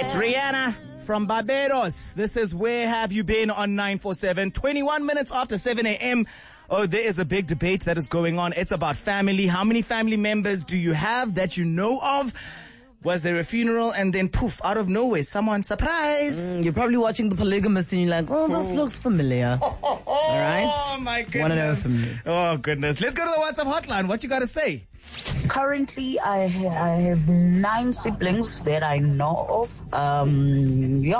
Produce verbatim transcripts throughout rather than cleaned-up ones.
It's Rihanna from Barbados. This is Where Have You Been on nine four seven. twenty-one minutes after seven a.m. Oh, there is a big debate that is going on. It's about family. How many family members do you have that you know of? Was there a funeral and then poof, out of nowhere, someone, surprise. Mm, you're probably watching The Polygamist and you're like, oh, this oh. looks familiar. Oh, oh, oh, all right? Oh, my goodness. Want to know from you. Oh, goodness. Let's go to the WhatsApp hotline. What you got to say? Currently, I, ha- I have nine siblings that I know of. Um, yeah.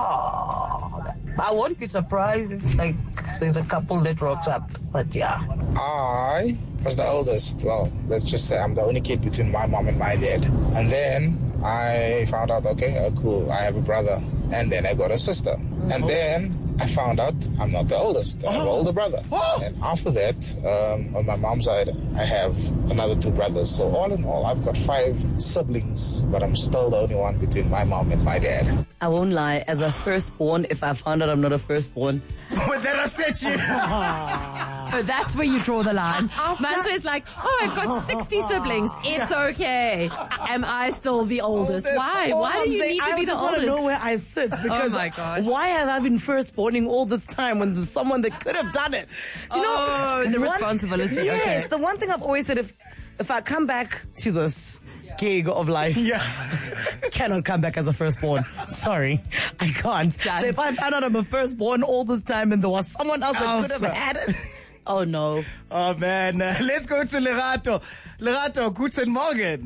I won't be surprised if, like, there's a couple that rocks up. But, yeah. I was the oldest. Well, let's just say I'm the only kid between my mom and my dad. And then I found out, okay, oh, cool, I have a brother. And then I got a sister. And oh. then I found out I'm not the oldest. I have an older brother. Oh. And after that, um, on my mom's side, I have another two brothers. So all in all, I've got five siblings, but I'm still the only one between my mom and my dad. I won't lie. As a firstborn, if I found out I'm not a firstborn, would that upset you? Oh, that's where you draw the line. Manzo is like, oh, I've got sixty siblings. It's okay. Am I still the oldest? Why? All Why do I'm you saying, need to I be the just oldest? want to know where I sit because oh my gosh. why have I been firstborning all this time when there's someone that could have done it? Do you oh, know the one, responsibility. Yes, okay. the one thing I've always said, if if I come back to this gig of life, yeah. cannot come back as a firstborn. Sorry, I can't. Done. So if I found out I'm a firstborn all this time and there was someone else that Elsa. could have had it. Oh no. Oh man. Uh, let's go to Lerato. Lerato, guten Morgen.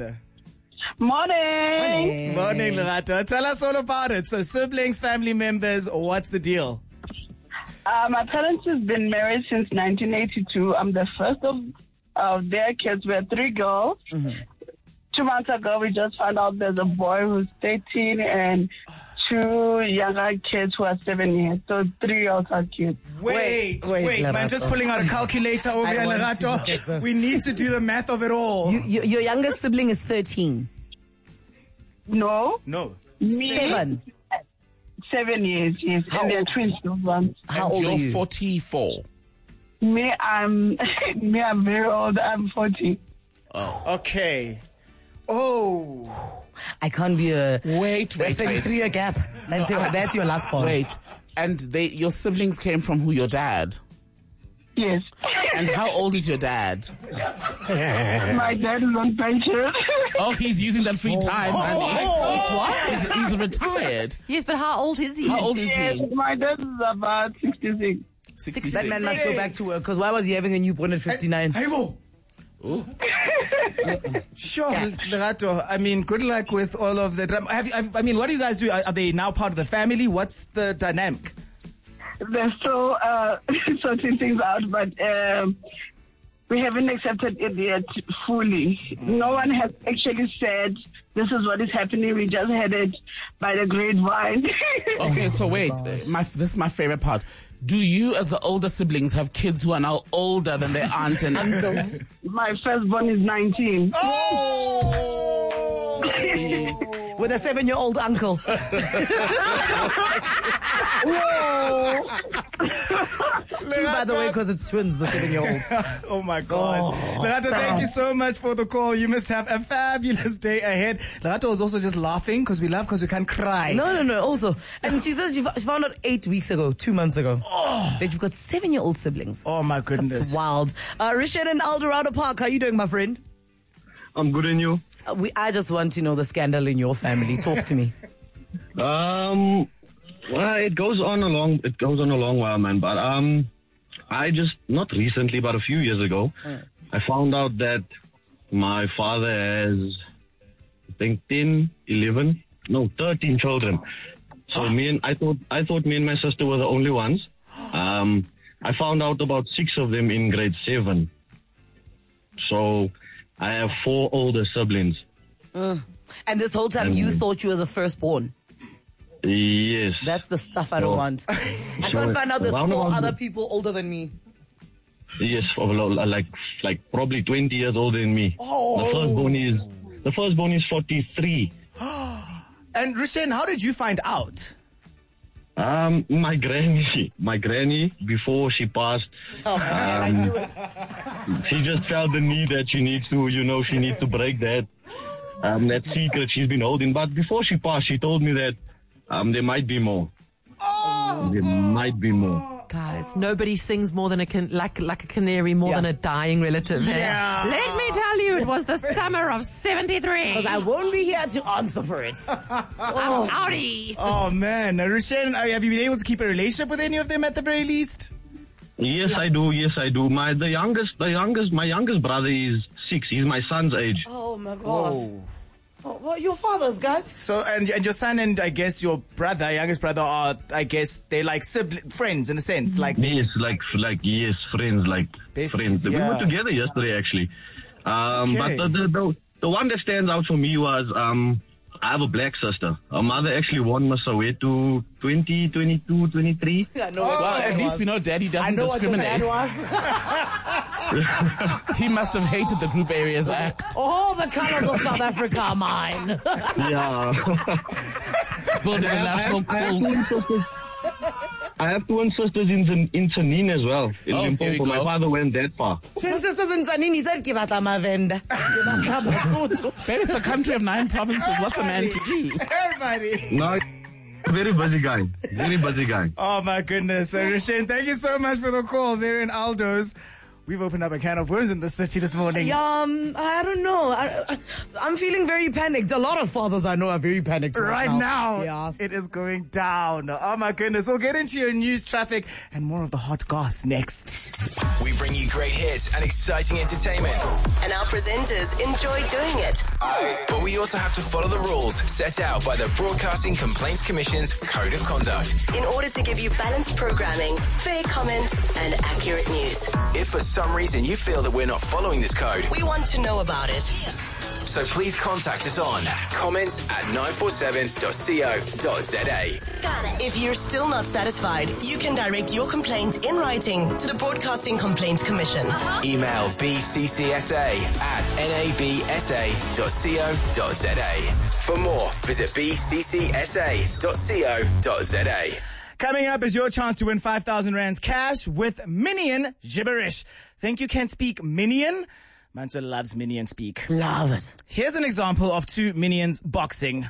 Morning. Morning. Morning, Lerato. Tell us all about it. So siblings, family members, what's the deal? Uh, my parents have been married since nineteen eighty-two. I'm the first of, of their kids. We have three girls. Mm-hmm. Two months ago, we just found out there's a boy who's thirteen and two younger kids who are seven years. So three years are kids. Wait, wait, wait man, just pulling out a calculator over here, Lerato. We need to do the math of it all. You, you, your youngest sibling is thirteen. No. No. Me, Seven. Seven years, yes. How and they're old? twins, those ones. How and old you're are you? forty-four. Me, I'm, me, I'm very old. I'm forty. Oh. Okay. Oh. I can't be a... Wait, wait, wait. Three-year gap. That's your, that's your last point. Wait. And they, your siblings came from who? Your dad? Yes. And how old is your dad? My dad is on pension. Oh, he's using that free time, oh, honey. oh, He's what? He's, he's retired. Yes, but how old is he? How old is Yes, he? my dad is about sixty-six. sixty-six. That man must go back to work, because why was he having a newborn at fifty-nine? Hey, whoa. Sure, yeah. Lerato. I mean, good luck with all of the drama. Have you, have, I mean, what do you guys do? Are, are they now part of the family? What's the dynamic? They're still uh, sorting things out, but um, we haven't accepted it yet fully. No one has actually said this is what is happening. We just had it by the grapevine. Okay, so wait. My, this is my favorite part. Do you, as the older siblings, have kids who are now older than their aunt and uncles? My firstborn is nineteen. Oh! With a seven-year-old uncle. Whoa! Two, by the way, because it's twins, the seven-year-olds. Oh my gosh. Oh. Lerato, thank you so much for the call. You must have a fabulous day ahead. Lerato was also just laughing because we laugh because we can't cry. No, no, no, also. And she says she found out eight weeks ago, two months ago, oh. that you've got seven-year-old siblings. Oh my goodness. That's wild. Uh, Richard in Eldorado Park, how you doing, my friend? I'm good, and you? Uh, we, I just want to know the scandal in your family. Talk to me. Um, well, it goes on a long, it goes on a long while, man. But um, I just not recently, but a few years ago, mm. I found out that my father has, I think, ten, eleven, no, thirteen children. So me and I thought, I thought me and my sister were the only ones. Um, I found out about six of them in grade seven. So I have four older siblings. Mm. And this whole time and you thought you were the firstborn? Yes. That's the stuff I don't so, want. I so can't find out there's four other people older than me. Yes, like like probably twenty years older than me. Oh. The firstborn is the firstborn is forty-three. And Rishen, how did you find out? Um, my granny, my granny, before she passed, oh, man, um, I knew it. She just felt the need that she needs to, you know, she needs to break that, um, that secret she's been holding. But before she passed, she told me that, Um, there might be more. Oh, there might be more. Guys, nobody sings more than a can- like like a canary more Yeah. than a dying relative. eh? Yeah. Let me tell you, it was the summer of seventy-three. Because I won't be here to answer for it. I'm outie. Oh man, Now, Rushen, uh, have you been able to keep a relationship with any of them at the very least? Yes, I do. Yes, I do. My the youngest, the youngest, my youngest brother is six. He's my son's age. Oh my gosh. Oh, well, your fathers, guys. So, and and your son and I guess your brother, youngest brother, are I guess they're like sibling, friends in a sense, like. Yes, like like yes, friends, like Besties, friends. We yeah. were together yesterday, actually. Um, Okay. But the, the the the one that stands out for me was um, I have a black sister. Her mother actually won Miss Soweto twenty twenty-two, twenty-three. I know Oh, what Well, your at dad least was. we know Daddy I doesn't know what your dad discriminate. was. He must have hated the Group Areas Act. All the colors of South Africa are mine. Yeah. Building a national I have cult. twin sisters. I have twin sisters in Zan- in Tanin as well. In Oh, here we Limpopo. My go. father went that far. Twin sisters in Zanini said, "Give out my venda." Baby, it's a country of nine provinces. What's a man to do? Everybody. No, very busy guy. Very busy guy. Oh my goodness, uh, Rushen, thank you so much for the call. They're in Aldo's. We've opened up a can of worms in the city this morning. Yeah, um, I don't know. I, I, I'm feeling very panicked. A lot of fathers I know are very panicked right, Right now, Yeah. it is going down. Oh my goodness. We'll get into your news, traffic, and more of the hot goss next. We bring you great hits and exciting entertainment. And our presenters enjoy doing it. But we also have to follow the rules set out by the Broadcasting Complaints Commission's Code of Conduct. In order to give you balanced programming, fair comment, and accurate news. If for some reason you feel that we're not following this code, We want to know about it. so please contact us on comments at nine four seven dot co dot za. If you're still not satisfied, you can direct your complaint in writing to the Broadcasting Complaints Commission. Email b c c s a at n a b s a dot co dot za. For more, visit b c c s a dot co dot za. Coming up is your chance to win five thousand rands cash with Minion Gibberish. Think you can speak Minion? Mancha loves Minion speak. Love it. Here's an example of two Minions boxing.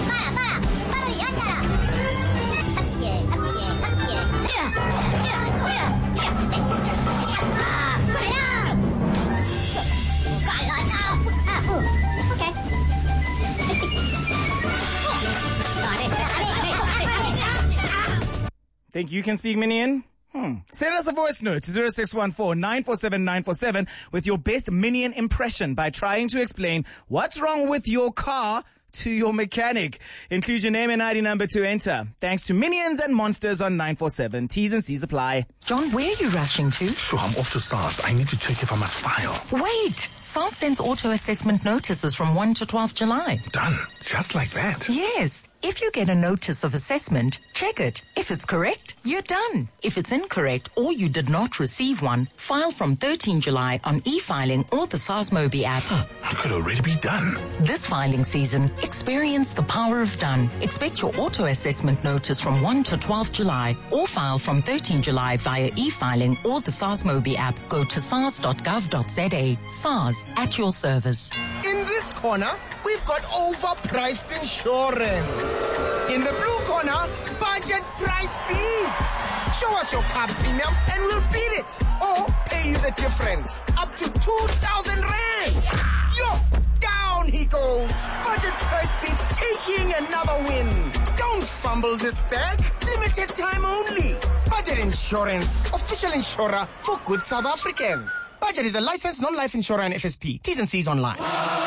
Think you can speak Minion? Hmm. Send us a voice note to zero six one four nine four seven nine four seven with your best Minion impression by trying to explain what's wrong with your car to your mechanic. Include your name and I D number to enter. Thanks to Minions and Monsters on nine four seven. T's and C's apply. John, where are you rushing to? Sure, I'm off to SARS. I need to check if I must file. Wait! SARS sends auto assessment notices from first to twelfth July. Done. Just like that. Yes. If you get a notice of assessment, check it. If it's correct, you're done. If it's incorrect or you did not receive one, file from thirteenth July on e-filing or the SARS Mobi app. I could already be done. This filing season, experience the power of done. Expect your auto assessment notice from first to twelfth July or file from thirteenth July via e-filing or the SARS Mobi app. Go to sars dot gov dot za. SARS, at your service. In this corner, we've got overpriced insurance. In the blue corner, budget price beats. Show us your car premium and we'll beat it. Or pay you the difference. Up to two thousand rand. Yo, down he goes. Budget price beats taking another win. Don't fumble this bag. Limited time only. Budget Insurance. Official insurer for good South Africans. Budget is a licensed non-life insurer and F S P. T's and C's online.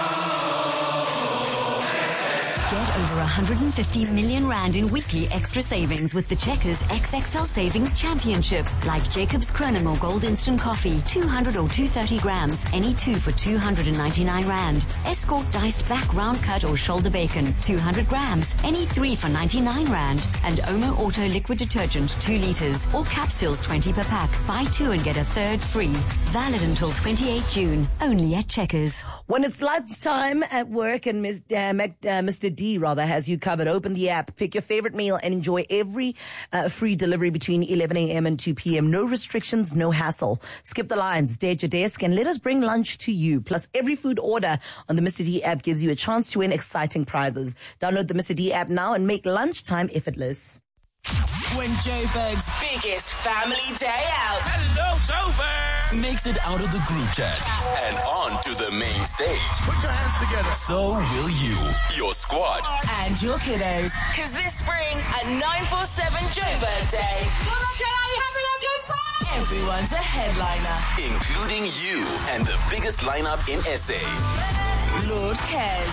Get over one hundred fifty million rand in weekly extra savings with the Checkers X X L Savings Championship. Like Jacob's Cronin or Gold Instant Coffee, two hundred or two hundred thirty grams, any two for two hundred ninety-nine rand. Escort Diced Back Round Cut or Shoulder Bacon, two hundred grams, any three for ninety-nine rand. And Omo Auto Liquid Detergent, two liters, or capsules twenty per pack. Buy two and get a third free. Valid until twenty-eighth June. Only at Checkers. When it's lunchtime at work and Miz, uh, Mac- uh, Mister D rather has you covered, open the app, pick your favorite meal and enjoy every uh, free delivery between eleven a.m. and two p.m. No restrictions, no hassle. Skip the lines, stay at your desk and let us bring lunch to you. Plus every food order on the Mister D app gives you a chance to win exciting prizes. Download the Mister D app now and make lunchtime effortless. When Joburg's biggest family day out. Hello, Joburg! Makes it out of the group chat and on to the main stage. Put your hands together. So will you, your squad, And your kiddos. Cause this spring, a nine four seven Joburg Day. What up, Jen? Are you having a good time? Everyone's a headliner. including you and the biggest lineup in S A. Lord Kez.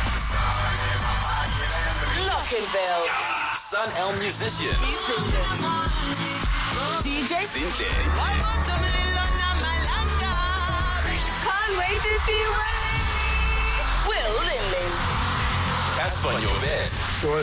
Lockenville. Sun El Musician. D J Sinte. Can't wait to see you. Will Lindley. That's when your best. It was